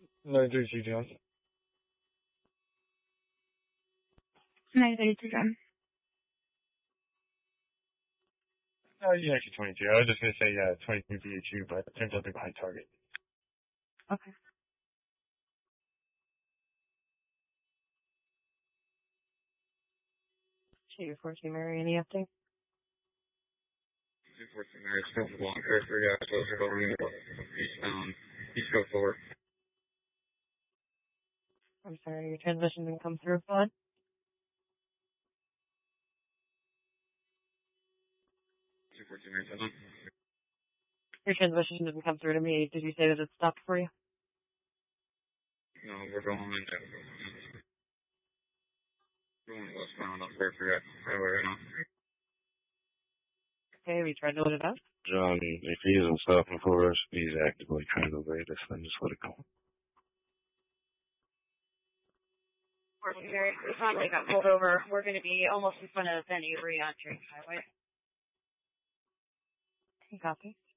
932 John. 932 John. Yeah, actually 22. I was just going to say 22 BHU, but it turns out they're behind target. Okay. Shooter 14 Mary, any update? 214 Mary, still for long curve, 3 guys, those are going east coast forward. I'm sorry, your transmission didn't come through. Go on. Your transmission didn't come through to me. Did you say that it stopped for you? No, we're going westbound up there for highway right now. Okay, we tried to let it out. John, if he isn't stopping for us, he's actively trying to evade us, then just let it go. 14 Mary, we finally got pulled over. We're going to be almost in front of Benny Avery on Drake Highway. Copy.